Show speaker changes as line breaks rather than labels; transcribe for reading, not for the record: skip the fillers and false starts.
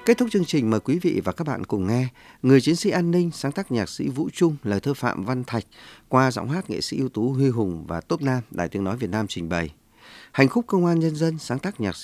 Kết thúc chương trình, mời quý vị và các bạn cùng nghe Người chiến sĩ an ninh, sáng tác nhạc sĩ Vũ Trung, lời thơ Phạm Văn Thạch qua giọng hát nghệ sĩ ưu tú Huy Hùng và Tốt Nam, Đài Tiếng nói Việt Nam trình bày. Hành khúc Công an Nhân dân, sáng tác nhạc sĩ